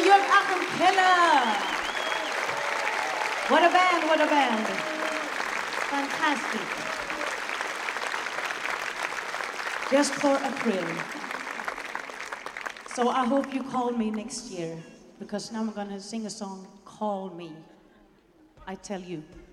Jörg Achim Keller. What a band, what a band. Fantastic. Just for a thrill. So I hope you call me next year, because now I'm gonna sing a song, Call Me. I tell you.